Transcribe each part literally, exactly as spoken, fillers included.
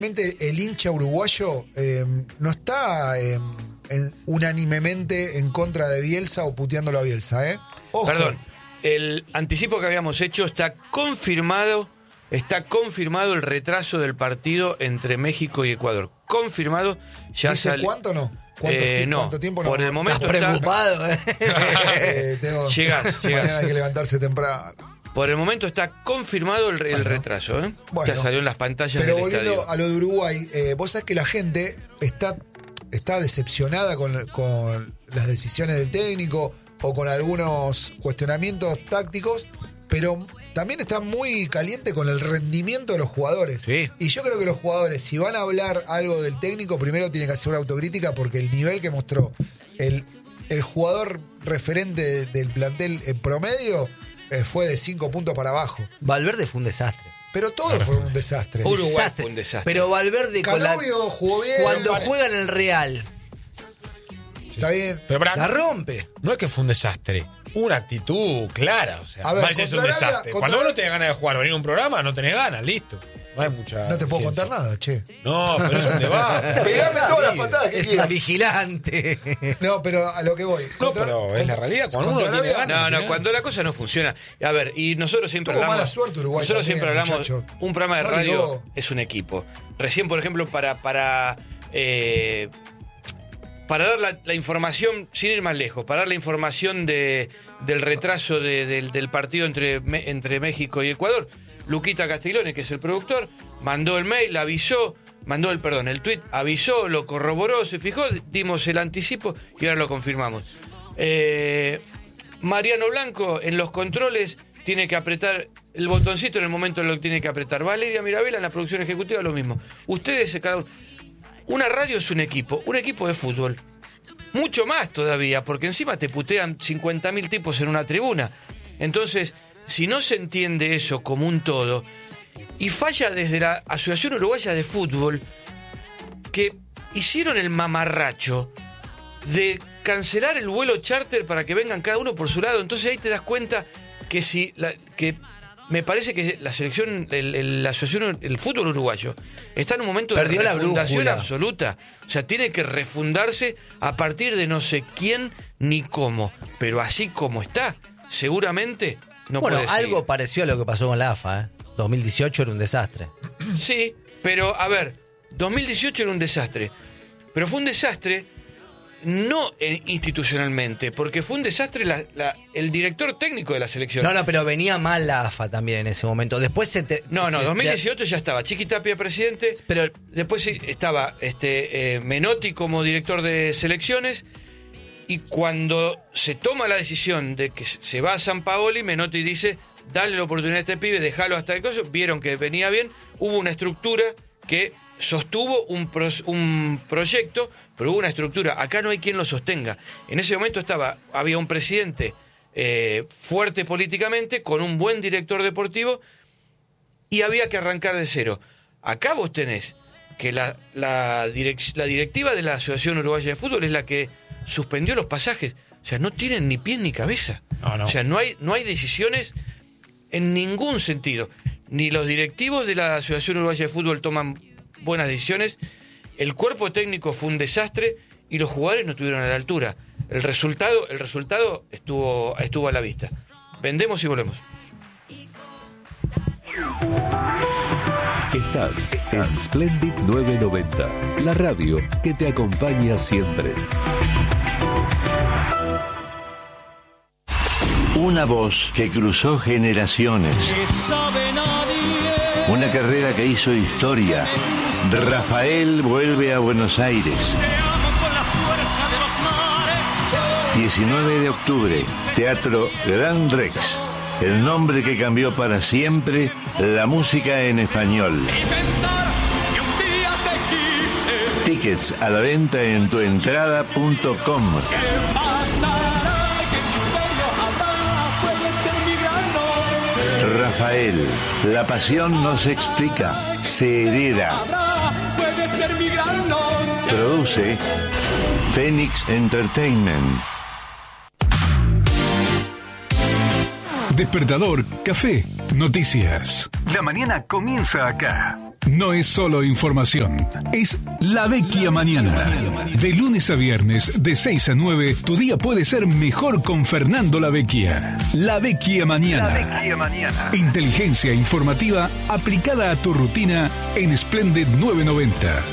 El hincha uruguayo eh, no está eh, en, unánimemente en contra de Bielsa o puteándolo a Bielsa, ¿eh? Ojo. Perdón, el anticipo que habíamos hecho está confirmado, está confirmado el retraso del partido entre México y Ecuador. Confirmado. Ya ¿Dice sale... cuánto no? ¿Cuánto, Eh, ti- no, ¿Cuánto tiempo no? por el momento Estás preocupado, está... ¿eh? Eh, tengo... Llegás, llegás. Mañana hay que levantarse temprano. Por el momento está confirmado el, el Bueno. retraso, ¿eh? Bueno. Ya salió en las pantallas Pero del volviendo estadio. a lo de Uruguay, eh, vos sabés que la gente está, está decepcionada con, con las decisiones del técnico o con algunos cuestionamientos tácticos, pero también está muy caliente con el rendimiento de los jugadores. Sí. Y yo creo que los jugadores, si van a hablar algo del técnico, primero tienen que hacer una autocrítica porque el nivel que mostró el, el jugador referente de- del plantel en promedio eh, fue de cinco puntos para abajo. Valverde fue un desastre. Pero todo fue un desastre. Uruguay Desastre. fue un desastre. Pero Valverde con la- Canovio jugó bien. cuando Vale. juega en el Real, Está bien. Pero pará, la rompe. no es que fue un desastre. Una actitud clara, o sea, A ver, más allá de ser un contra Arabia- desastre. contra Cuando vos no Arabia- tenés ganas de jugar o venir a un programa, no tenés ganas, listo. No hay mucha. No te puedo ciencia. contar nada, che. No, pero es un debate. Pegame todas las patadas que Es quieras. un vigilante. No, pero a lo que voy. No, Contra- pero es la realidad. Cuando uno contra no tiene Arabia- ganas. No, no, cuando la cosa no funciona. A ver, y nosotros siempre Tuvo hablamos. mala suerte Uruguay Nosotros también, siempre hablamos. muchacho. Un programa de No radio ligó. es un equipo. Recién, por ejemplo, para. para eh, para dar la, la información, sin ir más lejos, para dar la información de, del retraso de- del, del partido entre, Me- entre México y Ecuador, Luquita Castiglione, que es el productor, mandó el mail, avisó, mandó el, perdón, el tweet, avisó, lo corroboró, se fijó, dimos el anticipo y ahora lo confirmamos. Eh, Mariano Blanco en los controles tiene que apretar el botoncito en el momento en lo que tiene que apretar. Valeria Mirabella en la producción ejecutiva lo mismo. Ustedes, cada uno. Una radio es un equipo, un equipo de fútbol. Mucho más todavía, porque encima te putean cincuenta mil tipos en una tribuna. Entonces, si no se entiende eso como un todo, y falla desde la Asociación Uruguaya de Fútbol, que hicieron el mamarracho de cancelar el vuelo charter para que vengan cada uno por su lado, entonces ahí te das cuenta que si la, que me parece que la selección, el, el- la asociación, el fútbol uruguayo está en un momento Perdió de la refundación brújula. absoluta. O sea, tiene que refundarse a partir de no sé quién ni cómo, pero así como está, seguramente no bueno, puede algo seguir. pareció a lo que pasó con la A F A, ¿eh? dos mil dieciocho era un desastre. Sí, pero a ver, dos mil dieciocho era un desastre, pero fue un desastre no eh, institucionalmente, porque fue un desastre la- la- el director técnico de la selección. No, no, pero venía mal la A F A también en ese momento. Después se te, No, no, se- dos mil dieciocho ya estaba Chiqui Tapia presidente, Pero después sí, estaba este eh, Menotti como director de selecciones, y cuando se toma la decisión de que se va a San Paoli, Menotti dice, dale la oportunidad a este pibe, déjalo hasta el coso, vieron que venía bien, hubo una estructura que sostuvo un, pro- un proyecto, pero hubo una estructura, acá no hay quien lo sostenga. En ese momento estaba, había un presidente eh, fuerte políticamente, con un buen director deportivo, y había que arrancar de cero. Acá vos tenés que la, la, direc- la directiva de la Asociación Uruguaya de Fútbol es la que suspendió los pasajes. O sea, no tienen ni pies ni cabeza. No, no. O sea, no hay, no hay decisiones en ningún sentido. Ni los directivos de la Asociación Uruguaya de Fútbol toman buenas decisiones. El cuerpo técnico fue un desastre y los jugadores no estuvieron a la altura. El resultado, el resultado estuvo, estuvo a la vista. Vendemos y volvemos. Estás en Splendid novecientos noventa, la radio que te acompaña siempre. Una voz que cruzó generaciones. Una carrera que hizo historia. Rafael vuelve a Buenos Aires. diecinueve de octubre, Teatro Gran Rex. El nombre que cambió para siempre la música en español. Tickets a la venta en tuentrada punto com. Rafael, la pasión no se explica, se hereda. Produce Phoenix Entertainment. despertador, café, noticias. La mañana comienza acá. No es solo información, es La Vecchia Mañana. De lunes a viernes, de seis a nueve, tu día puede ser mejor con Fernando La Vecchia. La Vecchia Mañana. La Vecchia Mañana. Inteligencia informativa aplicada a tu rutina en Splendid novecientos noventa.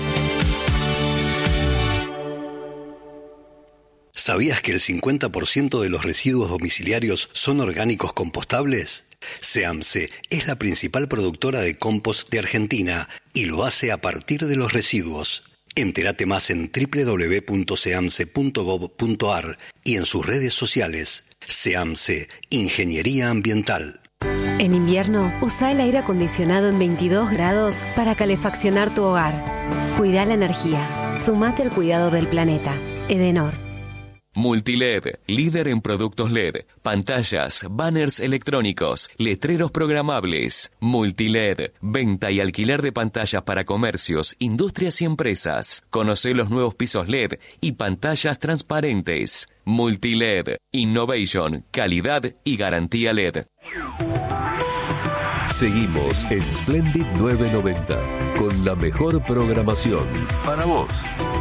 ¿Sabías que el cincuenta por ciento de los residuos domiciliarios son orgánicos compostables? SEAMSE es la principal productora de compost de Argentina y lo hace a partir de los residuos. Entérate más en doble u doble u doble u punto seamse punto gob punto ar y en sus redes sociales. SEAMSE, Ingeniería Ambiental. En invierno, usa el aire acondicionado en veintidós grados para calefaccionar tu hogar. Cuida la energía. Sumate al cuidado del planeta. Edenor. Multiled, líder en productos L E D, pantallas, banners electrónicos, letreros programables. Multiled, venta y alquiler de pantallas para comercios, industrias y empresas. Conoce los nuevos pisos L E D y pantallas transparentes. Multiled, innovation, calidad y garantía L E D. Seguimos en Splendid novecientos noventa con la mejor programación para vos.